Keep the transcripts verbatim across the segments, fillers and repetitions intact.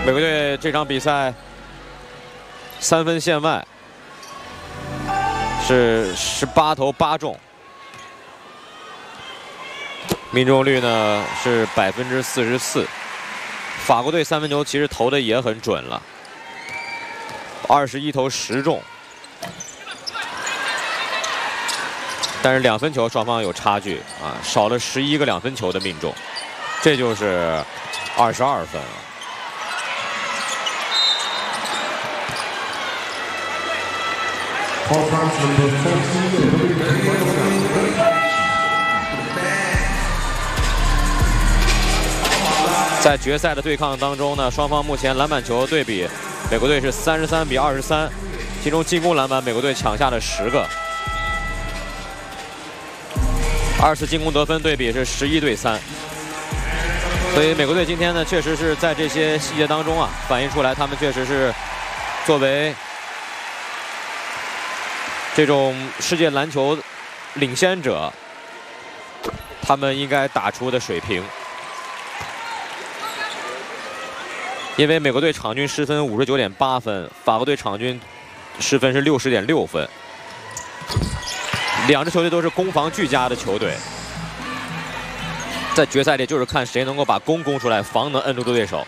美国队这场比赛三分线外是十八投八中，命中率呢是百分之四十四。法国队三分球其实投的也很准了，二十一投十中，但是两分球双方有差距啊，少了十一个两分球的命中，这就是二十二分了。 在决赛的对抗当中呢，双方目前篮板球对比，美国队是三十三比二十三，其中进攻篮板美国队抢下了十个，二次进攻得分对比是十一对三，所以美国队今天呢，确实是在这些细节当中啊，反映出来他们确实是作为 这种世界篮球领先者，他们应该打出的水平。因为美国队场均失分五十九点八分，法国队场均失分是六十点六分。两支球队都是攻防俱佳的球队，在决赛里就是看谁能够把攻攻出来，防能摁住对手。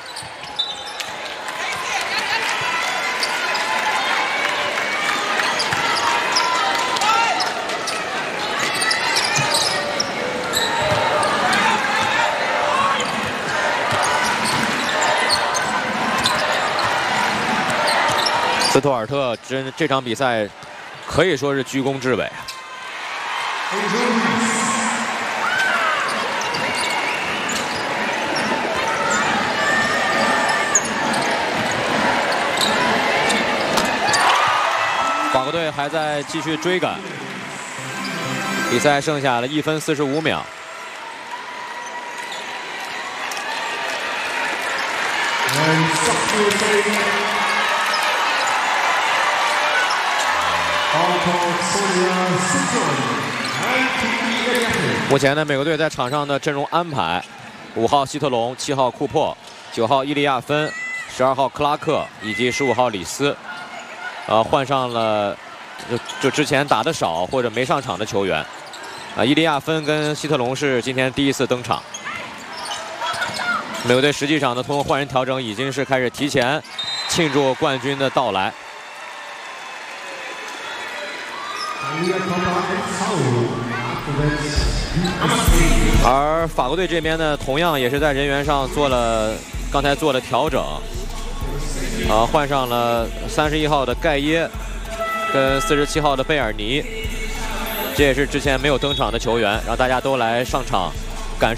斯图尔特真这场比赛可以说是居功至伟。法国队还在继续追赶，比赛剩下了一分四十五秒。 目前呢，美国队在场上的阵容安排：五号希特龙、七号库珀、九号伊利亚芬、十二号克拉克以及十五号里斯。呃，换上了就就之前打得少或者没上场的球员。啊，伊利亚芬跟希特龙是今天第一次登场。美国队实际上呢，通过换人调整，已经是开始提前庆祝冠军的到来。 而法国队这边呢，同样也是在人员上做了刚才做了调整，啊，换上了三十一号的盖耶，跟四十七号的贝尔尼，这也是之前没有登场的球员，让大家都来上场